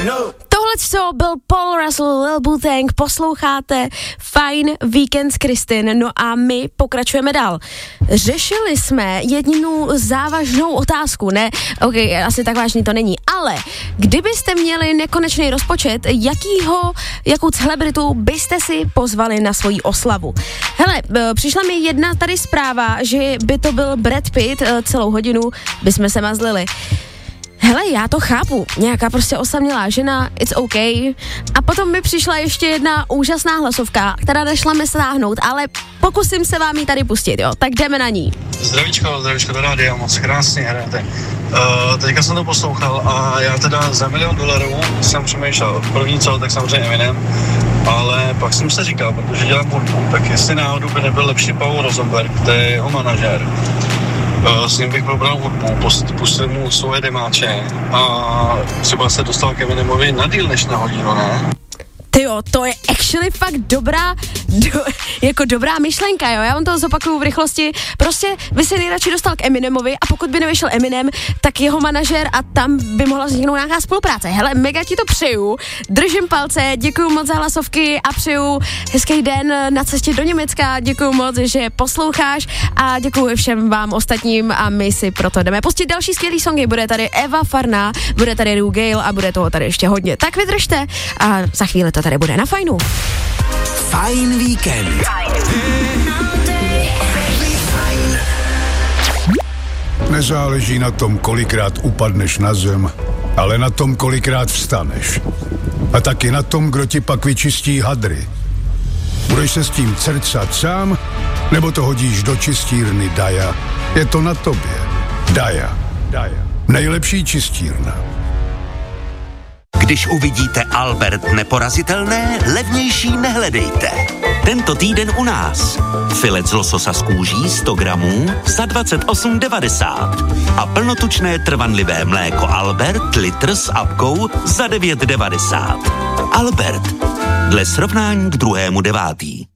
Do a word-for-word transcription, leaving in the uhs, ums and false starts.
Tohle co byl Paul Russell, Lil Wu-Tang, posloucháte Fajn víkend s Kristin, no a my pokračujeme dál. Řešili jsme jednu závažnou otázku, ne? Ok, asi tak vážný to není, ale kdybyste měli nekonečný rozpočet, jakýho, jakou celebritu byste si pozvali na svoji oslavu? Hele, přišla mi jedna tady zpráva, že by to byl Brad Pitt, celou hodinu bychom se mazlili. Hele, já to chápu, nějaká prostě osamělá žena, it's OK. A potom mi přišla ještě jedna úžasná hlasovka, která nešla mi stáhnout, ale pokusím se vám ji tady pustit, jo, tak jdeme na ní. Zdravíčko, zdravíčko do rádia, moc krásně hrajete. Uh, teďka jsem to poslouchal a já teda za milion dolarů jsem přemýšlel, první co, tak samozřejmě Eminem, ale pak jsem se říkal, protože dělám hudbu, tak jestli náhodou by nebyl lepší Paul Rosenberg, to je jeho manažér. Uh, s ním bych probral hudbu, pustil mu svoje demáče a třeba se dostal k Eminemovi na díl než na hodinu, ne? Tyjo, to je actually fakt dobrá, do, jako dobrá myšlenka, jo, já vám to zopakuju v rychlosti, prostě by se nejradši dostal k Eminemovi a pokud by nevyšel Eminem, tak jeho manažer a tam by mohla vzniknout nějaká spolupráce. Hele, mega ti to přeju, držím palce, děkuju moc za hlasovky a přeju hezký den na cestě do Německa, děkuju moc, že posloucháš a děkuju všem vám ostatním a my si proto jdeme pustit další skvělý songy, bude tady Eva Farná, bude tady Ru Gale a bude toho tady ještě hodně, tak vydržte a za chvíli to tady bude na Fajnu. Fajn víkend. Nezáleží na tom, kolikrát upadneš na zem, ale na tom, kolikrát vstaneš. A taky na tom, kdo ti pak vyčistí hadry. Budeš se s tím cercat sám, nebo to hodíš do čistírny Daja? Je to na tobě. Daja. Daja. Nejlepší čistírna. Když uvidíte Albert neporazitelné, levnější nehledejte. Tento týden u nás. Filet z lososa z kůží sto gramů za dvacet osm devadesát a plnotučné trvanlivé mléko Albert litr s apkou za devět devadesát. Albert. Dle srovnání k druhému devátý.